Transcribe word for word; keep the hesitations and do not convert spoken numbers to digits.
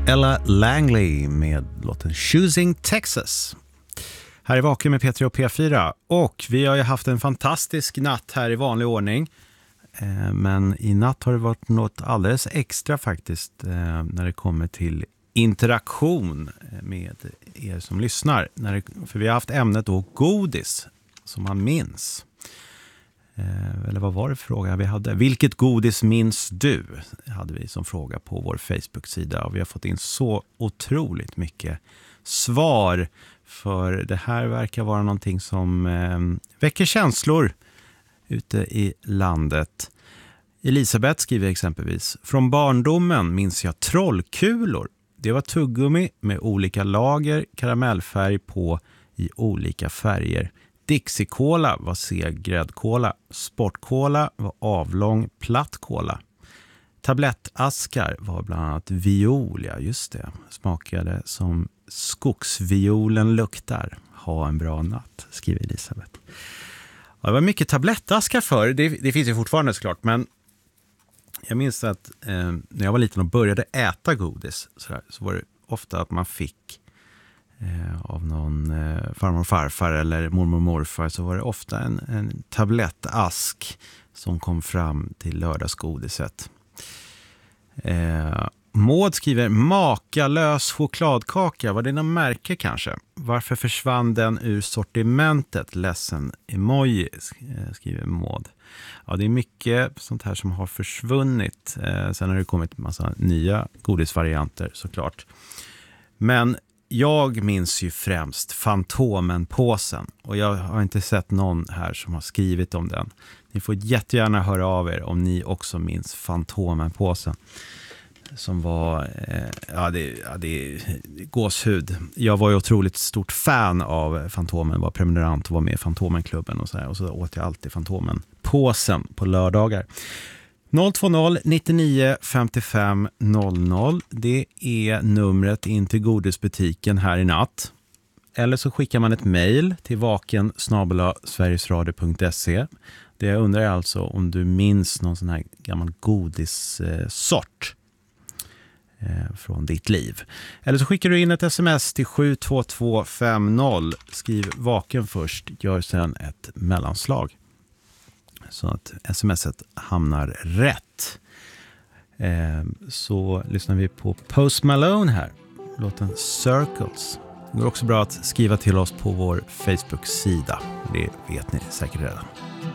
Ella Langley med låten Choosing Texas. Här är Vaken med P tre och P fyra. Och vi har ju haft en fantastisk natt här i vanlig ordning. Men i natt har det varit något alldeles extra faktiskt när det kommer till interaktion med er som lyssnar. När det, för vi har haft ämnet då godis som man minns. Eller vad var det för fråga vi hade? Vilket godis minns du? Hade vi som fråga på vår Facebook-sida. Och vi har fått in så otroligt mycket svar. För det här verkar vara någonting som eh, väcker känslor ute i landet. Elisabeth skriver exempelvis: från barndomen minns jag trollkulor. Det var tuggummi med olika lager karamellfärg på i olika färger. Dixie-cola var C-gräddkola. Sportcola var avlång plattkola. Tablettaskar var bland annat viol, ja just det. Smakade som skogsviolen luktar. Ha en bra natt, skriver Elisabeth. Ja, det var mycket tablettaskar för. Det, det finns ju fortfarande såklart, men jag minns att eh, när jag var liten och började äta godis så, där, så var det ofta att man fick eh, av någon eh, farmor och farfar eller mormor och morfar, så var det ofta en, en tablettask som kom fram till lördagsgodiset. Eh, Maud skriver: makalös chokladkaka. Var det någon märke kanske? Varför försvann den ur sortimentet? Ledsen emoji, skriver Maud. Ja, det är mycket sånt här som har försvunnit. Eh, sen har det kommit en massa nya godisvarianter såklart. Men jag minns ju främst Fantomen-påsen. Och jag har inte sett någon här som har skrivit om den. Ni får jättegärna höra av er om ni också minns Fantomen-påsen. Som var, eh, ja, det, ja det är gåshud. Jag var ju otroligt stort fan av Fantomen, var prenumerant och var med i Fantomenklubben och så här. Och så åt jag alltid Fantomen-påsen på lördagar. noll två noll nittionio femtiofem noll noll. Det är numret in till godisbutiken här i natt. Eller så skickar man ett mejl till vaken snabel-a sverigesradio punkt se. Det jag undrar är alltså om du minns någon sån här gammal godissort eh, från ditt liv. Eller så skickar du in ett sms till sju två två fem noll. Skriv vaken först, gör sedan ett mellanslag. Så att smset hamnar rätt. Eh, så lyssnar vi på Post Malone här. Låten Circles. Det går också bra att skriva till oss på vår Facebook-sida. Det vet ni säkert redan.